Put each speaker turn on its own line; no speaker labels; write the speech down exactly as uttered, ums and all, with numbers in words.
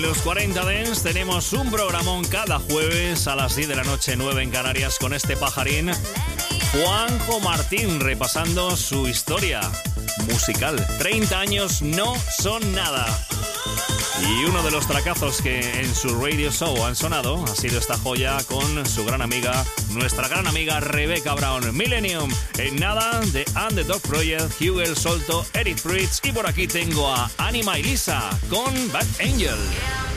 en los cuarenta Dance tenemos un programón cada jueves a las diez de la noche, nueve en Canarias, con este pajarín, Juanjo Martín, repasando su historia musical. treinta años no son nada. Y uno de los tracazos que en su radio show han sonado ha sido esta joya con su gran amiga, nuestra gran amiga Rebecca Brown. Millennium, en nada, de Underdog Project, Hugel Solto, Eric Fritz, y por aquí tengo a Anima y Lisa con Bad Angel.